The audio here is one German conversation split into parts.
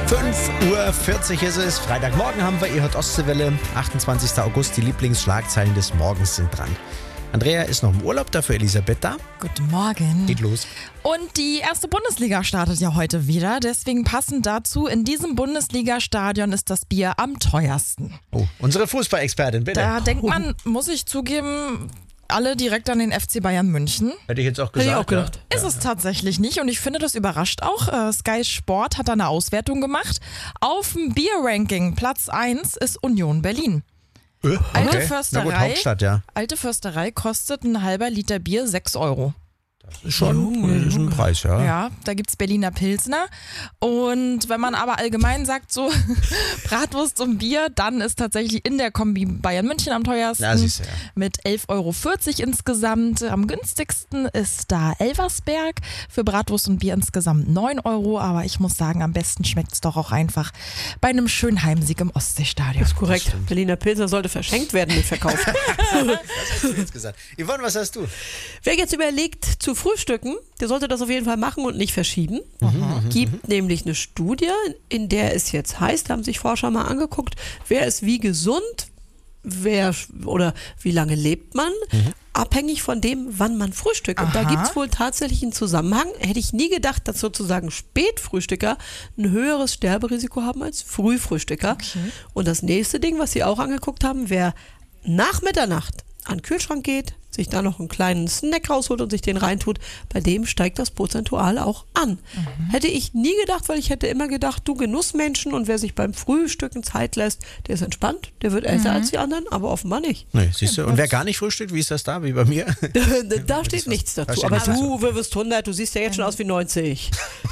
5:40 Uhr ist es. Freitagmorgen haben wir, ihr hört Ostseewelle. 28. August, die Lieblingsschlagzeilen des Morgens sind dran. Andrea ist noch im Urlaub, dafür Elisabeth da. Guten Morgen. Geht los. Und die erste Bundesliga startet ja heute wieder. Deswegen passend dazu, in diesem Bundesliga-Stadion ist das Bier am teuersten. Oh, unsere Fußballexpertin, bitte. Da denkt man, muss ich zugeben, alle direkt an den FC Bayern München. Hätte ich jetzt auch gesagt. Hätte ich auch gedacht. Ist es tatsächlich nicht und ich finde, das überrascht auch. Sky Sport hat da eine Auswertung gemacht. Auf dem Bier-Ranking Platz 1 ist Union Berlin. Okay. Alte Na gut, Försterei, Hauptstadt, ja. Alte Försterei kostet ein halber Liter Bier 6 Euro. Ist schon ist ein Preis, ja. Ja, da gibt es Berliner Pilsner. Und wenn man aber allgemein sagt, so Bratwurst und Bier, dann ist tatsächlich in der Kombi Bayern München am teuersten. Ja, siehst du, ja. Mit 11,40 Euro insgesamt. Am günstigsten ist da Elversberg. Für Bratwurst und Bier insgesamt 9 Euro. Aber ich muss sagen, am besten schmeckt es doch auch einfach bei einem schönen Heimsieg im Ostseestadion. Das ist korrekt. Berliner Pilsner sollte verschenkt werden, nicht verkauft. Was hast du jetzt gesagt? Yvonne, was hast du? Wer jetzt überlegt zu frühstücken, der sollte das auf jeden Fall machen und nicht verschieben. Gibt nämlich eine Studie, in der es jetzt heißt, da haben sich Forscher mal angeguckt, wer ist wie gesund, oder wie lange lebt man, abhängig von dem, wann man frühstückt. Und da gibt es wohl tatsächlich einen Zusammenhang. Hätte ich nie gedacht, dass sozusagen Spätfrühstücker ein höheres Sterberisiko haben als Frühfrühstücker. Okay. Und das nächste Ding, was sie auch angeguckt haben, wer nach Mitternacht an den Kühlschrank geht, sich da noch einen kleinen Snack rausholt und sich den reintut, bei dem steigt das prozentual auch an. Hätte ich nie gedacht, weil ich hätte immer gedacht, du Genussmenschen und wer sich beim Frühstücken Zeit lässt, der ist entspannt, der wird älter als die anderen, aber offenbar nicht. Nee, siehst du. Und wer gar nicht frühstückt, wie ist das da, wie bei mir? Da steht nichts da dazu. steht Aber nichts du wirst 100, du siehst ja jetzt schon aus wie 90.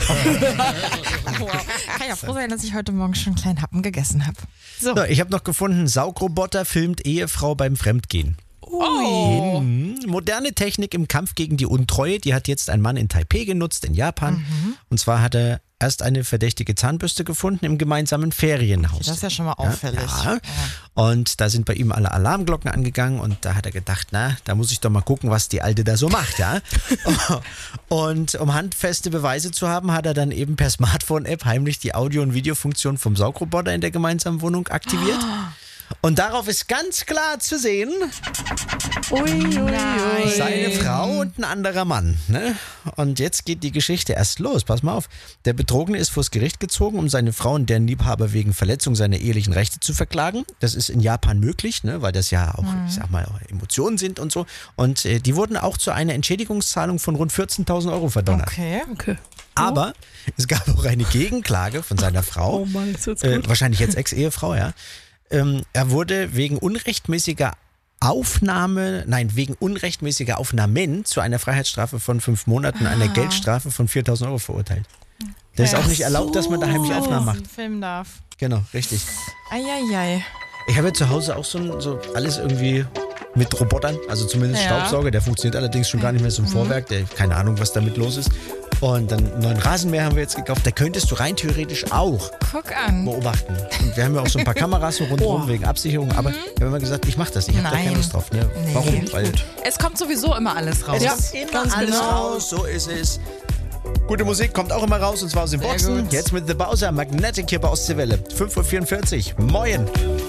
Kann ja froh sein, dass ich heute Morgen schon einen kleinen Happen gegessen habe. So. So, ich habe noch gefunden, Saugroboter filmt Ehefrau beim Fremdgehen. Oh. Moderne Technik im Kampf gegen die Untreue, die hat jetzt ein Mann in Taipei genutzt, in Japan. Und zwar hat er erst eine verdächtige Zahnbürste gefunden im gemeinsamen Ferienhaus. Das ist ja schon mal auffällig. Ja. Und da sind bei ihm alle Alarmglocken angegangen und da hat er gedacht, na, da muss ich doch mal gucken, was die Alte da so macht, ja. Und um handfeste Beweise zu haben, hat er dann eben per Smartphone-App heimlich die Audio- und Videofunktion vom Saugroboter in der gemeinsamen Wohnung aktiviert. Und darauf ist ganz klar zu sehen, seine Frau und ein anderer Mann. Ne? Und jetzt geht die Geschichte erst los. Pass mal auf. Der Betrogene ist vors Gericht gezogen, um seine Frau und deren Liebhaber wegen Verletzung seiner ehelichen Rechte zu verklagen. Das ist in Japan möglich, ne? Weil das ja auch, ich sag mal, Emotionen sind und so. Und die wurden auch zu einer Entschädigungszahlung von rund 14.000 Euro verdonnert. Okay. Aber es gab auch eine Gegenklage von seiner Frau. Oh Mann, jetzt wird's gut. Wahrscheinlich jetzt Ex-Ehefrau, ja. Er wurde wegen unrechtmäßiger Aufnahmen zu einer Freiheitsstrafe von 5 Monaten, einer Geldstrafe von 4.000 Euro verurteilt. Das ist auch nicht erlaubt, dass man da heimlich Aufnahmen macht. Filmen darf. Genau, richtig. Eieiei. Ich habe ja zu Hause auch so alles irgendwie mit Robotern, also zumindest Ja. Staubsauger, der funktioniert allerdings schon gar nicht mehr so im Vorwerk, keine Ahnung, was damit los ist. Und dann einen neuen Rasenmäher haben wir jetzt gekauft, da könntest du rein theoretisch auch Guck an. beobachten. Und wir haben ja auch so ein paar Kameras so rundherum wegen Absicherung, aber ich habe immer gesagt, ich mache das nicht, ich habe da keine Nein. Lust drauf. Ne? Nee. Warum? Weil Es kommt sowieso immer alles raus. es ist immer ganz alles genau. raus, so ist es. Gute Musik kommt auch immer raus und zwar aus den Sehr Boxen. gut. Jetzt mit The Bowser, Magnetic hier bei Ostseewelle. 5:44 Uhr. Moin.